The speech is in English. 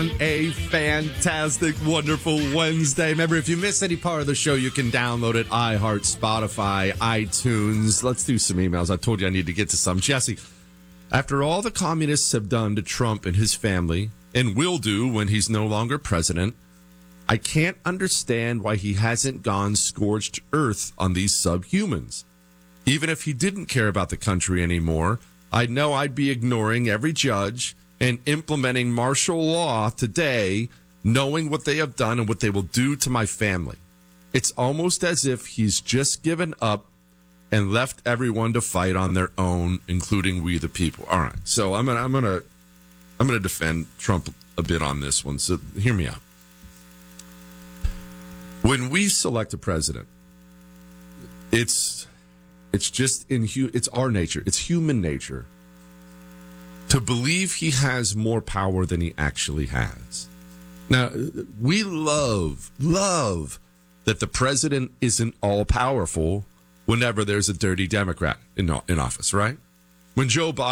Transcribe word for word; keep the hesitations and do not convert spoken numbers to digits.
A fantastic, wonderful Wednesday. Remember, if you miss any part of the show, you can download it, iHeart, Spotify, iTunes. Let's do some emails. I told you I need to get to some. Jesse, after all the communists have done to Trump and his family, and will do when he's no longer president, I can't understand why he hasn't gone scorched earth on these subhumans. Even if he didn't care about the country anymore, I know I'd be ignoring every judge and implementing martial law today, knowing what they have done and what they will do to my family. It's almost as if he's just given up and left everyone to fight on their own, including we the people. All right, so I'm gonna I'm gonna I'm gonna defend Trump a bit on this one. So hear me out. When we select a president, it's it's just in it's our nature, it's human nature, to believe he has more power than he actually has. Now, we love, love that the president isn't all-powerful whenever there's a dirty Democrat in, in office, right? When Joe Biden